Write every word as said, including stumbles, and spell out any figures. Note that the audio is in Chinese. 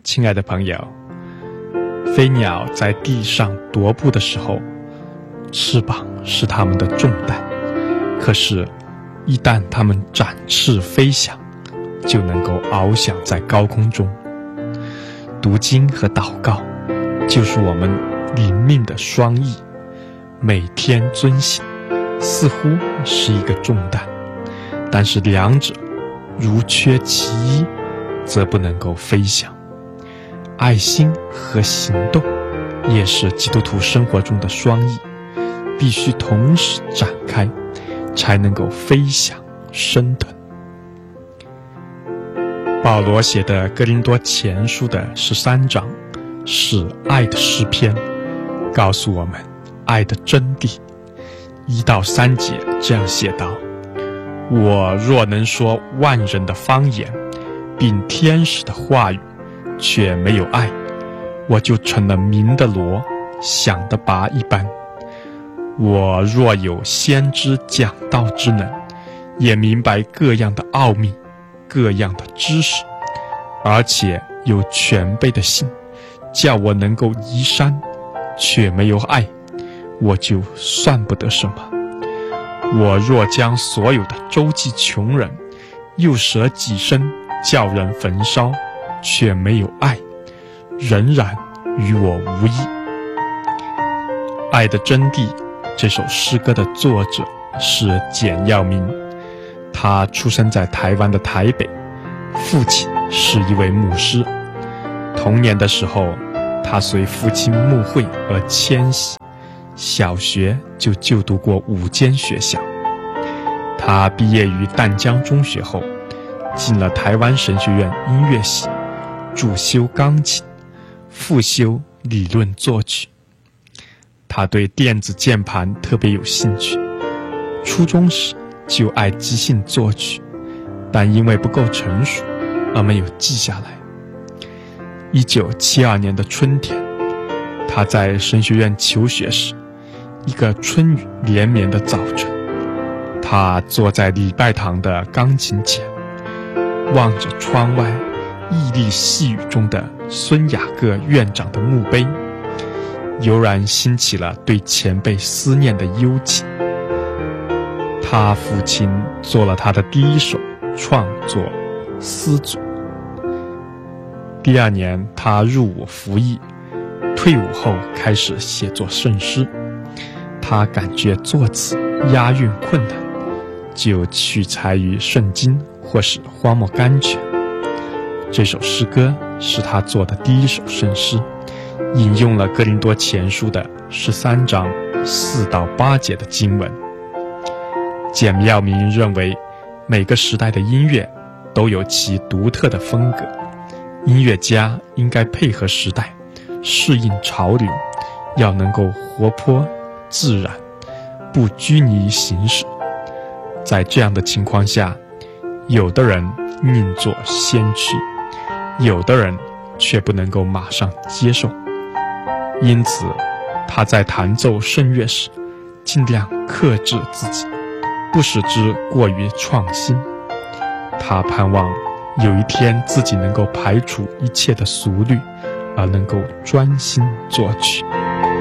亲爱的朋友，飞鸟在地上踱步的时候，翅膀是它们的重担，可是一旦它们展翅飞翔，就能够翱翔在高空中。读经和祷告就是我们灵命的双翼，每天遵行似乎是一个重担，但是两者如缺其一，则不能够飞翔。爱心和行动也是基督徒生活中的双翼，必须同时展开，才能够飞翔升腾。保罗写的哥林多前书的十三章是爱的诗篇，告诉我们爱的真谛。一到三节这样写道：我若能说万人的方言，并天使的话语，却没有爱，我就成了鸣的锣，响的钹一般。我若有先知讲道之能，也明白各样的奥秘，各样的知识，而且有全备的信，叫我能够移山，却没有爱，我就算不得什么。我若将所有的周济穷人，又舍己身叫人焚烧，却没有爱，仍然与我无益。爱的真谛这首诗歌的作者是简耀明，他出生在台湾的台北，父亲是一位牧师。童年的时候，他随父亲牧会而迁徙，小学就就读过五间学校。他毕业于淡江中学后，进了台湾神学院音乐系，主修钢琴，副修理论作曲。他对电子键盘特别有兴趣，初中时就爱即兴作曲，但因为不够成熟而没有记下来。一九七二年的春天，他在神学院求学时，一个春雨连绵的早晨，他坐在礼拜堂的钢琴前，望着窗外熠熠细雨中的孙雅各院长的墓碑，油然兴起了对前辈思念的幽情。他父亲做了他的第一首创作诗组。第二年他入伍服役，退伍后开始写作圣诗。他感觉作词押韵困难，就取材于圣经或是荒漠甘泉。这首诗歌是他做的第一首圣诗，引用了哥林多前书的十三章四到八节的经文。简耀明认为，每个时代的音乐都有其独特的风格，音乐家应该配合时代，适应潮流，要能够活泼自然，不拘泥于形式。在这样的情况下，有的人宁做先驱，有的人却不能够马上接受。因此他在弹奏圣乐时尽量克制自己，不使之过于创新。他盼望有一天自己能够排除一切的俗虑，而能够专心作曲。